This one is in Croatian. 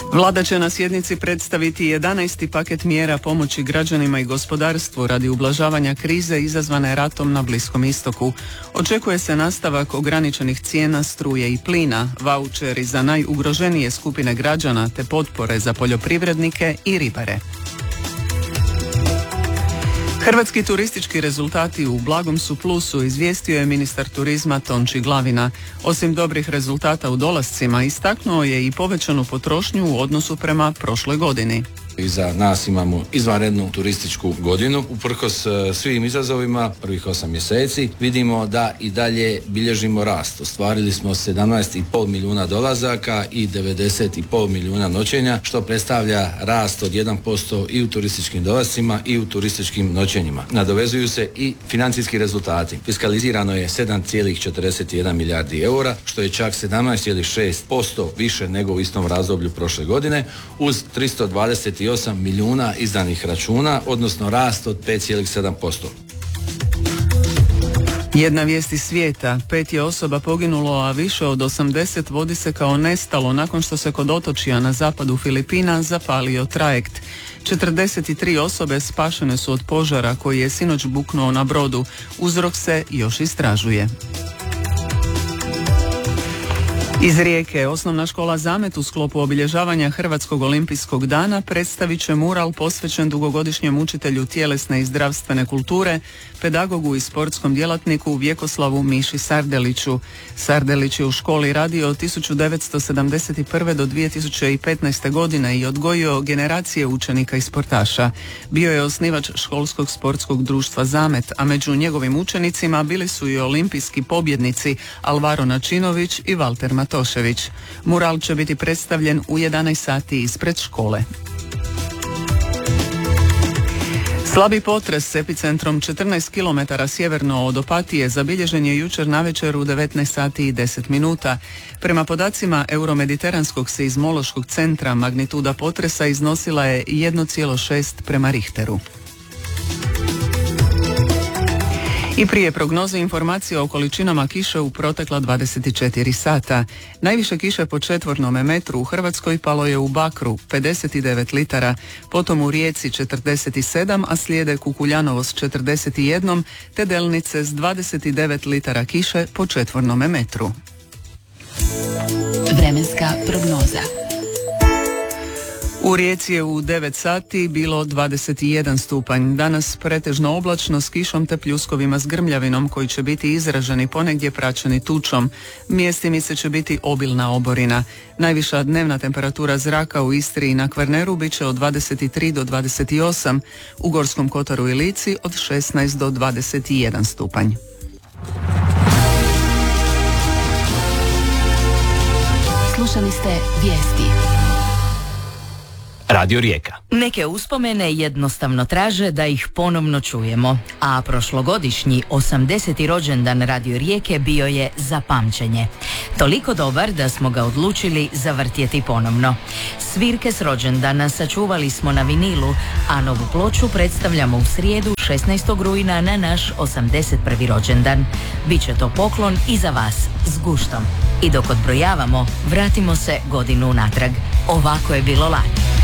Vlada će na sjednici predstaviti 11. paket mjera pomoći građanima i gospodarstvu radi ublažavanja krize izazvane ratom na Bliskom istoku. Očekuje se nastavak ograničenih cijena struje i plina, vaučeri za najugroženije skupine građana te potpore za poljoprivrednike i ribare. Hrvatski turistički rezultati u blagom su plusu, izvijestio je ministar turizma Tonči Glavina. Osim dobrih rezultata u dolascima, istaknuo je i povećanu potrošnju u odnosu prema prošloj godini. Iza nas imamo izvanrednu turističku godinu. Uprkos svim izazovima prvih 8 mjeseci vidimo da i dalje bilježimo rast. Ostvarili smo 17,5 milijuna dolazaka i 90,5 milijuna noćenja, što predstavlja rast od 1% i u turističkim dolascima i u turističkim noćenjima. Nadovezuju se i financijski rezultati. Fiskalizirano je 7,41 milijardi eura, što je čak 17,6% više nego u istom razdoblju prošle godine, uz 328 milijuna izdanih računa, odnosno rast od 5,7%. Jedna vijest iz svijeta, 5 je osoba poginulo, a više od 80 vodi se kao nestalo nakon što se kod otočja na zapadu Filipina zapalio trajekt. 43 osobe spašene su od požara koji je sinoć buknuo na brodu. Uzrok se još istražuje. Iz Rijeke, osnovna škola Zamet u sklopu obilježavanja Hrvatskog olimpijskog dana predstavit će mural posvećen dugogodišnjem učitelju tjelesne i zdravstvene kulture, pedagogu i sportskom djelatniku Vjekoslavu Miši Sardeliću. Sardelić je u školi radio od 1971. do 2015. godine i odgojio generacije učenika i sportaša. Bio je osnivač školskog sportskog društva Zamet, a među njegovim učenicima bili su i olimpijski pobjednici Alvaro Načinović i Valter Matošević. Mural će biti predstavljen u 11 sati ispred škole. Slabi potres s epicentrom 14 km sjeverno od Opatije zabilježen je jučer navečer u 19 sati i 10 minuta. Prema podacima Euromediteranskog seizmološkog centra magnituda potresa iznosila je 1,6 prema Richteru. I prije prognoze informacije o količinama kiše u protekla 24 sata. Najviše kiše po četvornom metru u Hrvatskoj palo je u Bakru 59 litara, potom u Rijeci 47, a slijede Kukuljanovo s 41, te Delnice s 29 litara kiše po četvornom metru. Vremenska prognoza. U Rijeci je u 9 sati bilo 21 stupanj. Danas pretežno oblačno s kišom te pljuskovima s grmljavinom koji će biti izraženi ponegdje praćeni tučom. Mjestimice će biti obilna oborina. Najviša dnevna temperatura zraka u Istri i na Kvarneru bit će od 23 do 28, u Gorskom Kotaru i Lici od 16 do 21 stupanj. Slušali ste vijesti. Radio Rijeka. Neke uspomene jednostavno traže da ih ponovno čujemo, a prošlogodišnji 80. rođendan Radio Rijeke bio je za pamćenje. Toliko dobar da smo ga odlučili zavrtjeti ponovno. Svirke s rođendana sačuvali smo na vinilu, a novu ploču predstavljamo u srijedu 16. rujna na naš 81. rođendan. Biće to poklon i za vas s guštom. I dok odbrojavamo, vratimo se godinu unatrag. Ovako je bilo lani.